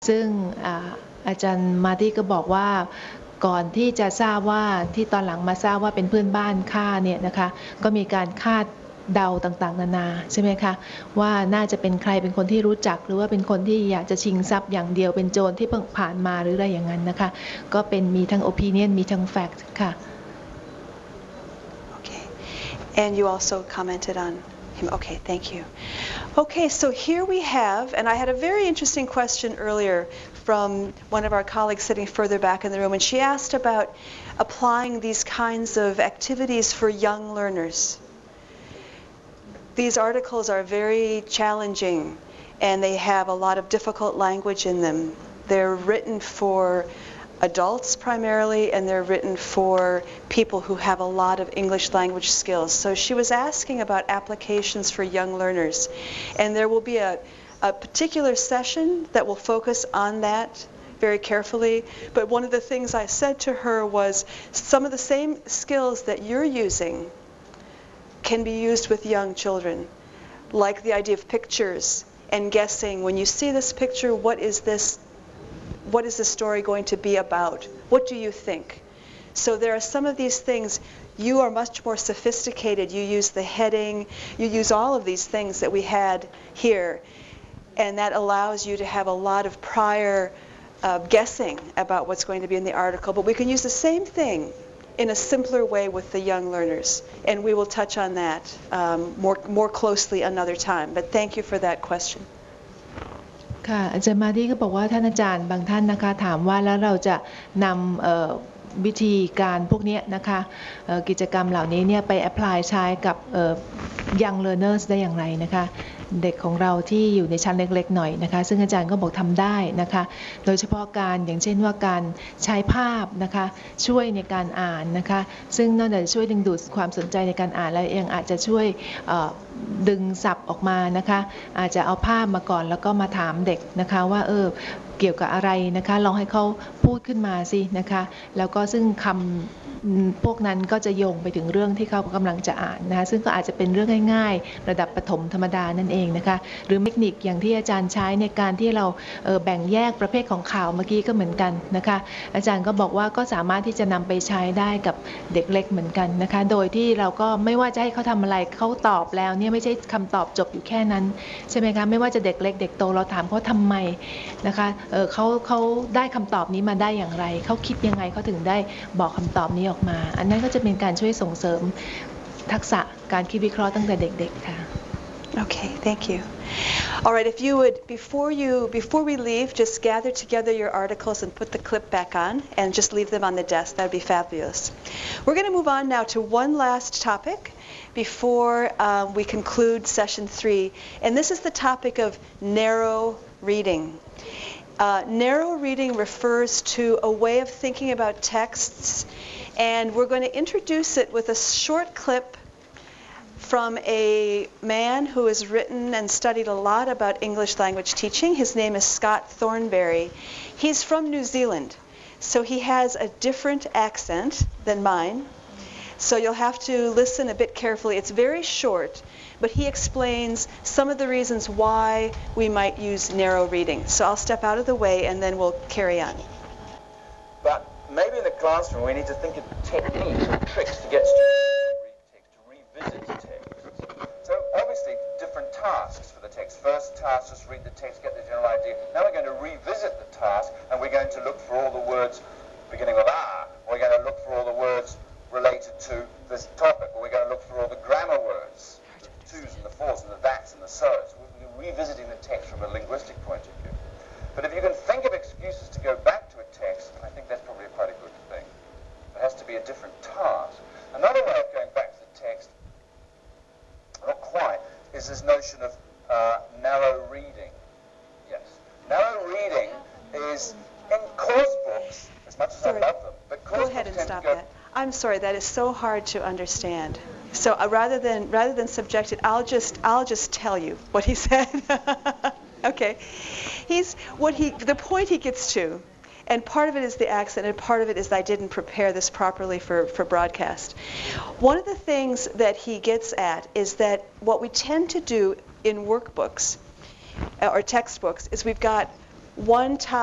ซึ่งอาจารย์มาตี้ก็บอกว่าก่อนที่จะทราบว่าที่ตอนหลังมาทราบว่าเป็นเพื่อนบ้านฆ่าเนี่ยนะคะก็มีการคาดเดาต่างๆนานาใช่ไหมคะว่าน่าจะเป็นใครเป็นคนที่รู้จักหรือว่าเป็นคนที่อยากจะชิงทรัพย์อย่างเดียวเป็นโจรที่เพิ่งผ่านมาหรืออะไรอย่างนั้นนะคะก็เป็นมีทั้ง opinion มีทั้ง fact ค่ะ Okay, and you also commented on him. Okay, thank you. Okay, so here we have, and I had a very interesting question earlier from one of our colleagues sitting further back in the room, and she asked about applying these kinds of activities for young learners. These articles are very challenging, and they have a lot of difficult language in them. They're written for adults primarily, and they're written for people who have a lot of English language skills. So she was asking about applications for young learners, and there will be a particular session that will focus on that very carefully. But one of the things I said to her was some of the same skills that you're using can be used with young children, like the idea of pictures and guessing. When you see this picture, what is the story going to be about? What do you think? So there are some of these things. You are much more sophisticated. You use the heading. You use all of these things that we had here. And that allows you to have a lot of prior guessing about what's going to be in the article. But we can use the same thing in a simpler way with the young learners. And we will touch on that more closely another time. But thank you for that question. ค่ะอาจารย์มาดี้ก็บอกว่าท่านอาจารย์บางท่านนะคะถามว่าแล้วเราจะนำวิธีการพวกนี้นะคะกิจกรรมเหล่านี้เนี่ยไปแอพพลายใช้กับyoung learners ได้อย่างไรนะคะเด็กของเราที่อยู่ในชั้นเล็กๆหน่อยนะคะซึ่งอาจารย์ก็บอกทำได้นะคะโดยเฉพาะการอย่างเช่นว่าการใช้ภาพนะคะช่วยในการอ่านนะคะซึ่งนอกจากช่วยดึงดูดความสนใจในการอ่านแล้วยังอาจจะช่วยดึงศัพท์ออกมานะคะอาจจะเอาภาพมาก่อนแล้วก็มาถามเด็กนะคะว่าเกี่ยวกับอะไรนะคะลองให้เขาพูดขึ้นมาสินะคะแล้วก็ซึ่งคำพวกนั้นก็จะโยงไปถึงเรื่องที่เขากำลังจะอ่านนะคะซึ่งก็อาจจะเป็นเรื่องง่ายๆระดับประถมธรรมดานั่นเองนะคะหรือเทคนิคอย่างที่อาจารย์ใช้ในการที่เราแบ่งแยกประเภทของข่าวเมื่อกี้ก็เหมือนกันนะคะอาจารย์ก็บอกว่าก็สามารถที่จะนำไปใช้ได้กับเด็กเล็กเหมือนกันนะคะโดยที่เราก็ไม่ว่าจะให้เขาทำอะไรเขาตอบแล้วเนี่ยไม่ใช่คำตอบจบอยู่แค่นั้นใช่ไหมคะไม่ว่าจะเด็กเล็กเด็กโตเราถามเขาทำไมนะคะเขาได้คำตอบนี้มาได้อย่างไรเขาคิดยังไงเขาถึงได้บอกคำตอบนี้ออกมาอันนั้นก็จะเป็นการช่วยส่งเสริมทักษะการคิดวิเคราะห์ตั้งแต่เด็กๆค่ะ Okay, thank you. All right, if you would, before we leave, just gather together your articles and put the clip back on and just leave them on the desk. That would be fabulous. We're going to move on now to one last topic before we conclude session 3, and this is the topic of narrow reading. Narrow reading refers to a way of thinking about texts, and we're going to introduce it with a short clip from a man who has written and studied a lot about English language teaching. His name is Scott Thornberry. He's from New Zealand, so he has a different accent than mine. So you'll have to listen a bit carefully. It's very short, but he explains some of the reasons why we might use narrow reading. So I'll step out of the way and then we'll carry on. But maybe in the classroom we need to think of techniques or tricks to get students to revisit the text. So obviously different tasks for the text. First task, just read the text, get the general idea. Now we're going to revisit the task and we're going to look for all the words beginning with R. We're going to look for all the words related to this topic, or we're going to look for all the grammar words, the to's and the for's and the that's and the so's. We'll be revisiting the text from a linguistic point of view. But if you can think of excuses to go back to a text, I think that's probably quite a good thing. It has to be a different task. Another way of going back to the text, not quite, is this notion of narrow reading. Yes. Narrow reading is in course books, as much as I love them, but course Go ahead books and tend stop to go... that. I'm sorry, that is so hard to understand. So rather than subject it, I'll just tell you what he said. Okay. The point he gets to, and part of it is the accent, and part of it is I didn't prepare this properly for broadcast. One of the things that he gets at is that what we tend to do in workbooks or textbooks is we've got one topic